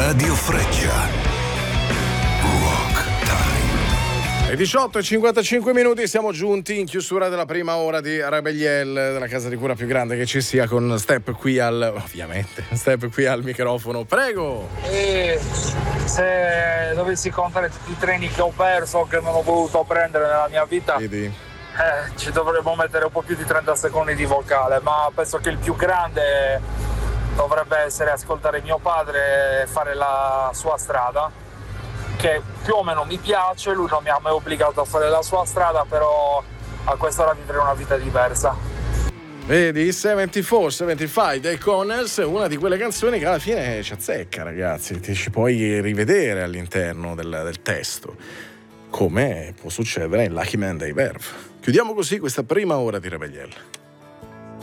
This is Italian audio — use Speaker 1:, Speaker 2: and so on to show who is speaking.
Speaker 1: Radio Freccia. Rock Time.
Speaker 2: E 18:55, siamo giunti in chiusura della prima ora di Rebelliel, della casa di cura più grande che ci sia, con Step qui al microfono. Prego!
Speaker 3: E se dovessi contare tutti i treni che ho perso, che non ho voluto prendere nella mia vita, ci dovremmo mettere un po' più di 30 secondi di vocale, ma penso che il più grande dovrebbe essere ascoltare mio padre e fare la sua strada, che più o meno mi piace. Lui non mi ha mai obbligato a fare la sua strada, però a quest'ora vivere una vita diversa.
Speaker 2: Vedi, 74-75 dei Connells, una di quelle canzoni che alla fine ci azzecca, ragazzi, ti ci puoi rivedere all'interno del testo, come può succedere in Lucky Man dei Verve. Chiudiamo così questa prima ora di Rebelliel.